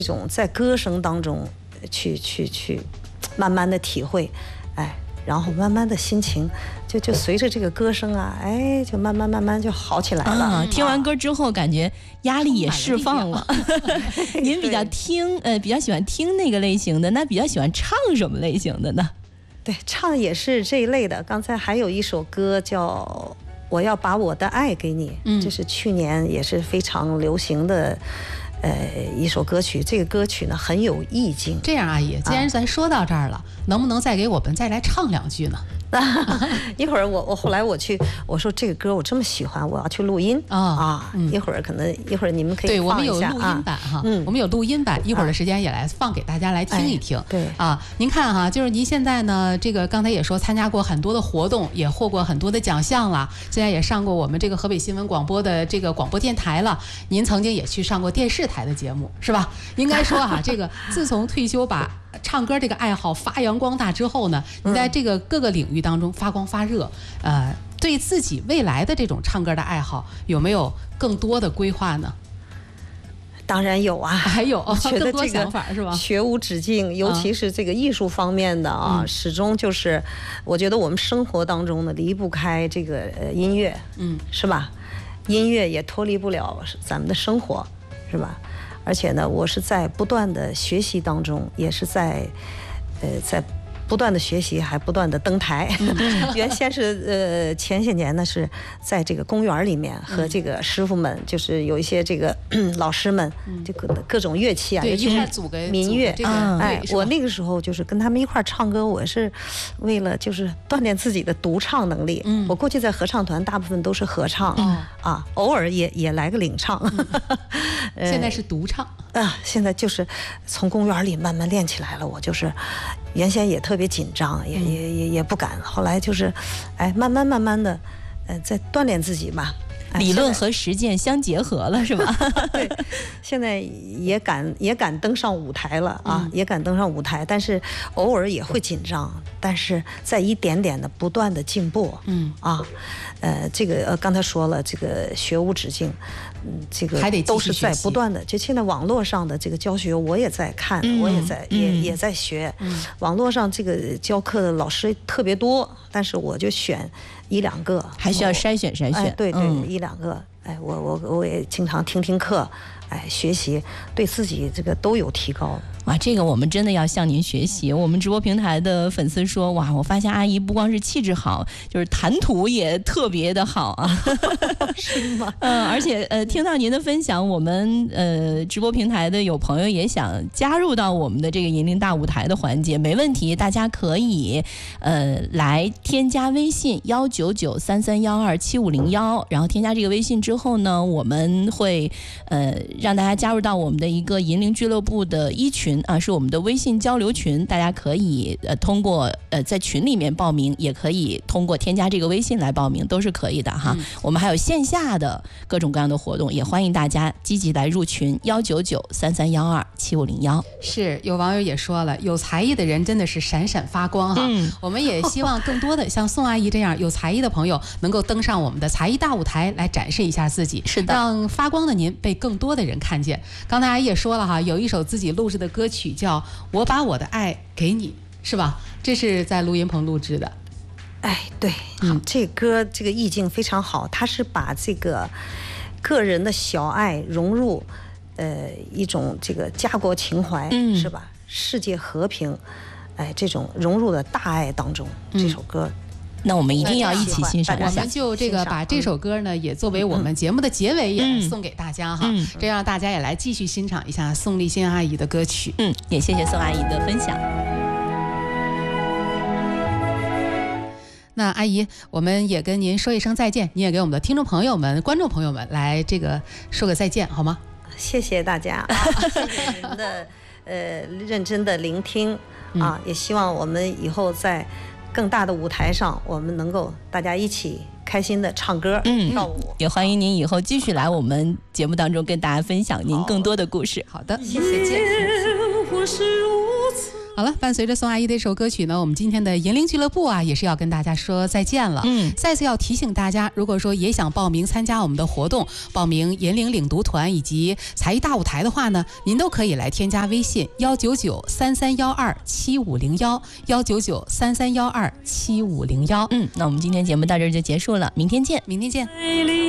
这种在歌声当中去慢慢的体会，哎，然后慢慢的心情就随着这个歌声啊，哎，就慢慢就好起来了。 听完歌之后，感觉压力也释放了。您比较比较喜欢听那个类型的，那比较喜欢唱什么类型的呢？ 对，唱也是这一类的。刚才还有一首歌叫《我要把我的爱给你》，这是去年也是非常流行的一首歌曲。这个歌曲呢很有意境。 这样，阿姨，既然咱说到这儿了，能不能再给我们再来唱2句呢？ 一会儿我后来我说这个歌我这么喜欢，我要去录音一会儿一会儿你们可以放一下。 对，我们有录音版哈，我们有录音版，一会儿的时间也来放给大家来听一听。 对啊，您看哈，就是您现在呢，这个刚才也说参加过很多的活动，也获过很多的奖项了，现在也上过我们这个河北新闻广播的这个广播电台了。您曾经也去上过电视台的节目，是吧？应该说哈，这个自从退休把唱歌这个爱好发扬光大之后呢，你在这个各个领域当中发光发热，对自己未来的这种唱歌的爱好有没有更多的规划呢？ 当然有啊， 还有更多想法是吧？ 学无止境，尤其是这个艺术方面的始终就是，我觉得我们生活当中呢离不开这个音乐，是吧？音乐也脱离不了咱们的生活，是吧？而且呢，我是在不断的学习当中，也是在不断的学习，还不断的登台。原先是前些年呢是在这个公园里面和这个师傅们，就是有一些这个老师们，这个各种乐器啊， 对， 一块组个民乐。哎，我那个时候就是跟他们一块唱歌，我是为了就是锻炼自己的独唱能力。我过去在合唱团大部分都是合唱偶尔也来个领唱。 现在是独唱现在就是从公园里慢慢练起来了。我就是原先也特别紧张，也不敢，后来就是慢慢的在锻炼自己吧。 理论和实践相结合了，是吧？ 对，现在也敢登上舞台了也敢登上舞台，但是偶尔也会紧张，但是在一点点的不断的进步。这个刚才说了，这个学无止境，这个都是在不断的。就现在网络上的这个教学，我也在看，我也在学。网络上这个教课的老师特别多，但是我就选1-2个， 还需要筛选。 对，1-2个。我也经常听课，学习，对自己这个都有提高。 哇，这个我们真的要向您学习。我们直播平台的粉丝说，哇，我发现阿姨不光是气质好，就是谈吐也特别的好啊。 是吗？ 而且听到您的分享，我们直播平台的有朋友也想加入到我们的这个银铃大舞台的环节，没问题，大家可以来添加微信19933127501，然后添加这个微信之后呢，我们会让大家加入到我们的一个银铃俱乐部的1群。是我们的微信交流群，大家可以通过在群里面报名，也可以通过添加这个微信来报名，都是可以的哈。我们还有线下的各种各样的活动，也欢迎大家积极来入群19933127501。 是，有网友也说了，有才艺的人真的是闪闪发光哈。我们也希望更多的像宋阿姨这样有才艺的朋友能够登上我们的才艺大舞台来展示一下自己， 是的， 让发光的您被更多的人看见。刚才阿姨也说了哈，有一首自己录制的歌曲叫《我把我的爱给你》，是吧？这是在录音棚录制的。 对，这歌这个意境非常好，它是把这个个人的小爱融入一种这个家国情怀，是吧？世界和平，这种融入的大爱当中，这首歌。 那我们一定要一起欣赏一下。 我们就这个把这首歌呢，也作为我们节目的结尾，也送给大家哈，这样大家也来继续欣赏一下宋立新阿姨的歌曲。 也谢谢宋阿姨的分享。 那阿姨，我们也跟您说一声再见，您也给我们的听众朋友们、观众朋友们来这个说个再见，好吗？ 谢谢大家，谢谢您的认真的聆听也希望我们以后在更大的舞台上，我们能够大家一起开心的唱歌、跳舞。 也欢迎您以后继续来我们节目当中跟大家分享您更多的故事。 好的， 谢谢。 好了，伴随着宋阿姨的一首歌曲呢，我们今天的银铃俱乐部啊，也是要跟大家说再见了。再次要提醒大家，如果说也想报名参加我们的活动，报名银铃领读团以及才艺大舞台的话呢，您都可以来添加微信19933127501，19933127501。 那我们今天节目到这儿就结束了，明天见。 明天见。